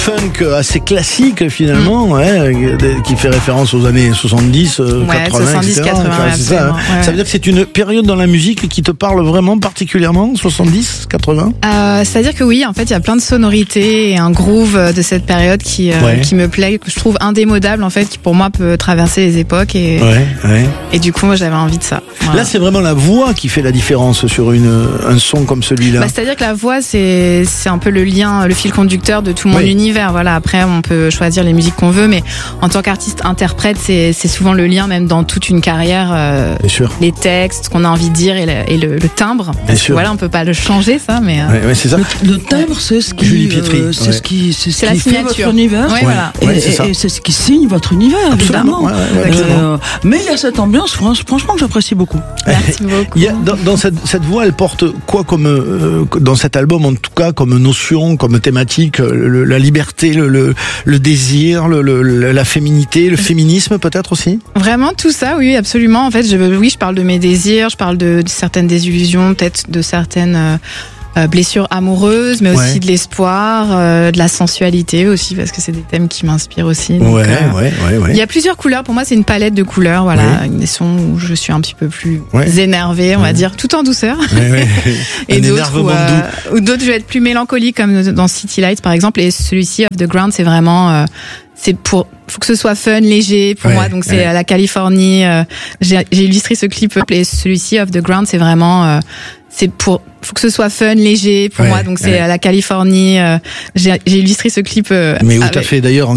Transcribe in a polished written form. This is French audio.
Funk assez classique finalement, qui fait référence aux années 70, 80, 70, etc. 80, C'est ça, hein. ouais. Ça veut dire que c'est une période dans la musique qui te parle vraiment particulièrement, 70, 80 ? C'est-à-dire que oui, en fait, il y a plein de sonorités et un groove de cette période qui me plaît, que je trouve indémodable, en fait, qui pour moi peut traverser les époques et du coup, moi, j'avais envie de ça. Voilà. Là, c'est vraiment la voix qui fait la différence sur un son comme celui-là. C'est-à-dire que la voix, c'est un peu le lien, le fil conducteur de tout mon univers. Voilà, après, on peut choisir les musiques qu'on veut, mais en tant qu'artiste interprète, c'est souvent le lien, même dans toute une carrière. Bien sûr. Les textes, ce qu'on a envie de dire et le timbre. Bien sûr. Voilà, on peut pas le changer, ça, mais. C'est ça. Le timbre, c'est ce qui, c'est qui la fait signature. votre univers. Voilà. Et c'est ce qui signe votre univers, évidemment. Mais il y a cette ambiance, franchement, que j'apprécie beaucoup. Merci beaucoup. Il y a, dans cette voix, elle porte quoi comme dans cet album, en tout cas, comme notion, comme thématique, la liberté, le désir, la féminité, le féminisme peut-être aussi. Vraiment tout ça, oui, absolument. En fait, je parle de mes désirs, je parle de certaines désillusions, peut-être de certaines blessures amoureuses, mais aussi de l'espoir, de la sensualité aussi, parce que c'est des thèmes qui m'inspirent aussi. Donc, il y a plusieurs couleurs. Pour moi, c'est une palette de couleurs. Voilà, des sons où je suis un petit peu plus énervée, on va dire, tout en douceur. Et d'autres où d'autres, je vais être plus mélancolique, comme dans City Lights, par exemple. Et celui-ci, Off the Ground, c'est vraiment faut que ce soit fun, léger pour moi. Donc c'est la Californie. J'ai illustré ce clip. Et celui-ci, Off the Ground, c'est vraiment faut que ce soit fun, léger pour moi. Donc c'est la Californie. J'ai illustré ce clip. Mais où t'as fait d'ailleurs en